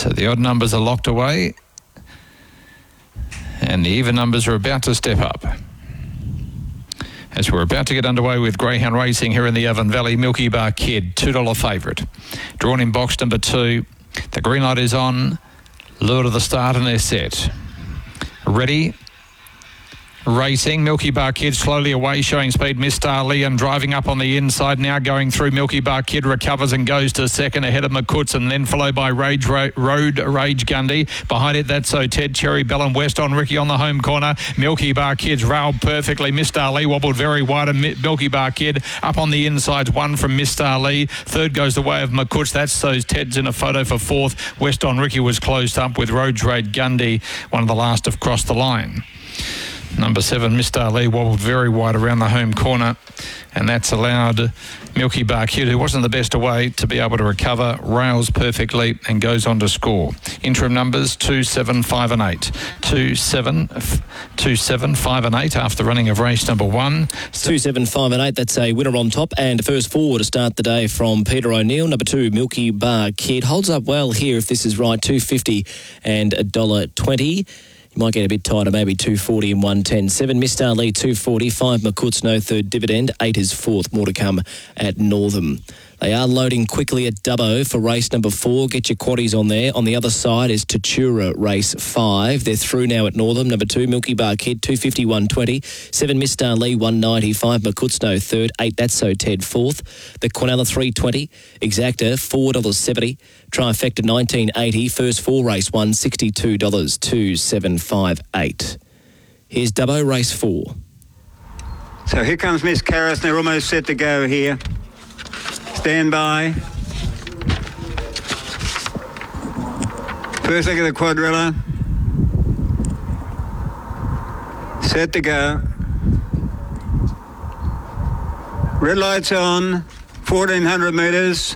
So the odd numbers are locked away and the even numbers are about to step up. As we're about to get underway with greyhound racing here in the Avon Valley, Milky Bar Kid, $2 favourite. Drawn in box number 2. The green light is on. Lure to the start and they're set. Ready. Racing. Milky Bar Kid slowly away, showing speed. Miss Starlee and driving up on the inside now, going through. Milky Bar Kid recovers and goes to second ahead of McCoots, and then followed by Road Rage Gundy. Behind it, that's So Ted, Cherry Bell and West on Ricky on the home corner. Milky Bar Kid's railed perfectly. Miss Starlee wobbled very wide, and Milky Bar Kid up on the insides. One from Miss Starlee. Third goes the way of McCoots. That's So Ted's in a photo for fourth. West on Ricky was closed up with Road Rage Gundy, one of the last to cross the line. Number 7, Miss Starlee, wobbled very wide around the home corner, and that's allowed Milky Bar Kid, who wasn't the best away, to be able to recover, rails perfectly and goes on to score. Interim numbers 2, 7, 5 and 8. 2, 7, 5 and 8 after running of race number 1. 2, 7, 5 and 8, that's a winner on top, and first forward to start the day from Peter O'Neill. Number 2, Milky Bar Kid, holds up well here if this is right, $2.50 and $1.20. You might get a bit tighter, maybe $2.40 and $1.10. 7, Miss Starlee, $2.40. 5, McCoots, no third dividend. 8 is fourth. More to come at Northam. They are loading quickly at Dubbo for race number 4. Get your quaddies on there. On the other side is Tatura, race 5. They're through now at Northam. Number 2, Milky Bar Kid, $2.50, $1.20. 7, Miss Starlee, $1.90. 5, McCoots, no third. 8, that's So Ted, fourth. The Quinella, $3.20. Exacta, $4.70. Trifecta, $19.80. First 4, race 1, $62, $2.758. Here's Dubbo, race 4. So here comes Miss Karras. They're almost set to go here. Stand by. First leg of the quadrilla. Set to go. Red lights on. 1,400 metres.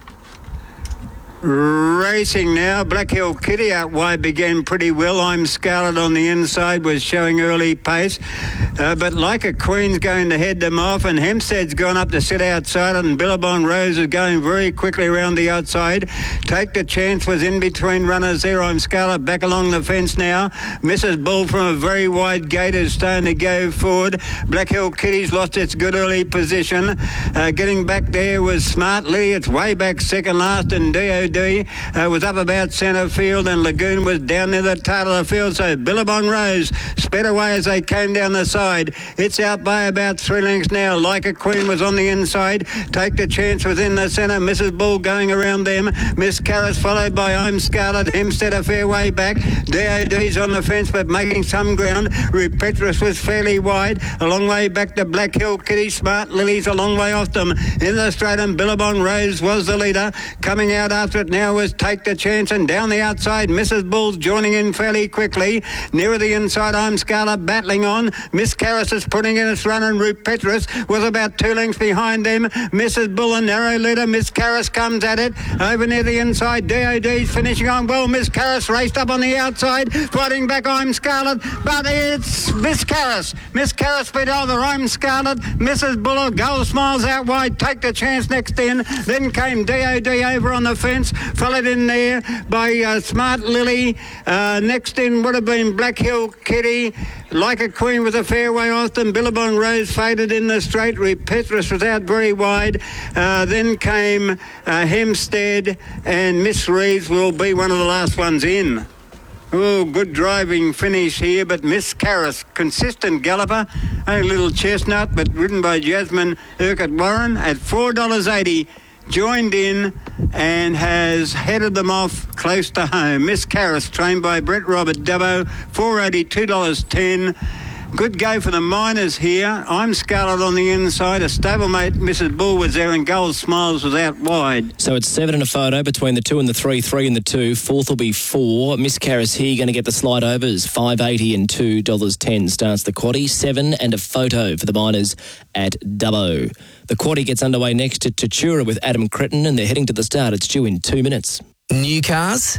Racing now. Black Hill Kitty out wide began pretty well. I'm Scarlet on the inside was showing early pace. But Like a Queen's going to head them off, and Hempstead's gone up to sit outside, and Billabong Rose is going very quickly around the outside. Take the Chance was in between runners there. I'm Scarlet back along the fence now. Mrs. Bull from a very wide gate is starting to go forward. Black Hill Kitty's lost its good early position. Getting back there was Smart Lee. It's way back second last, and DOD was up about centre field, and Lagoon was down near the tail of the field. So Billabong Rose sped away as they came down the side. It's out by about 3 lengths now. Like a Queen was on the inside. Take the Chance was in the centre. Mrs. Bull going around them. Miss Karras followed by I'm Scarlet. Hempstead a fair way back. DOD's on the fence but making some ground. Rupetrus was fairly wide. A long way back to Black Hill Kitty. Smart Lily's a long way off them. In the straight, and Billabong Rose was the leader. Coming out after it now was Take the Chance, and down the outside Mrs. Bull's joining in fairly quickly. Nearer the inside, I'm Scarlet battling on. Miss Karras is putting in its run, and Rupetrus was about 2 lengths behind them. Mrs. Bull a narrow leader. Miss Karras comes at it over near the inside. DOD's finishing on well. Miss Karras raced up on the outside, fighting back I'm Scarlet, but it's Miss Karras. Miss Karras beat over I'm Scarlet. Mrs. Bull, Gold Smiles out wide. Take the Chance next in. Then came DOD over on the fence, followed in there by Smart Lily. Next in would have been Black Hill Kitty. Like a Queen was a fair way off them. Billabong Rose faded in the straight. Rupetrus was out very wide. Then came Hempstead, and Miss Reeves will be one of the last ones in. Oh, good driving finish here, but Miss Karras, consistent galloper, a little chestnut, but ridden by Jasmine Urquhart Warren at $4.80. Joined in and has headed them off close to home. Miss Karras, trained by Brett Robert Dubbo, $4.80, $2.10. Good go for the miners here. I'm Scarlet on the inside. A stablemate, Mrs. Bull, was there, and Gold Smiles was out wide. So it's 7 and a photo between the 2 and the 3, 3 and the 2. Fourth will be 4. Miss Karras here going to get the slide overs. $5.80 and $2.10 starts the quaddie. 7 and a photo for the miners at Dubbo. The quaddie gets underway next to Tatura with Adam Cretton, and they're heading to the start. It's due in 2 minutes. New cars,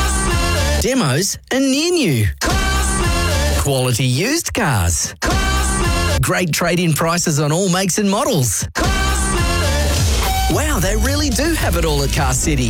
demos and near new. Quality used cars. Great trade-in prices on all makes and models. Wow, they really do have it all at Car City.